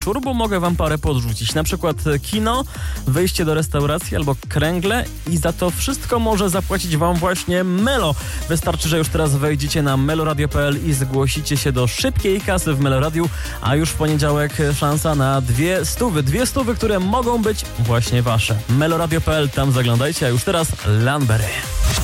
Bo mogę wam parę podrzucić, na przykład kino, wyjście do restauracji albo kręgle i za to wszystko może zapłacić wam właśnie Melo. Wystarczy, że już teraz wejdziecie na meloradio.pl i zgłosicie się do szybkiej kasy w Meloradiu, a już w poniedziałek szansa na 200, które mogą być właśnie wasze. Meloradio.pl, tam zaglądajcie, a już teraz Lanbery.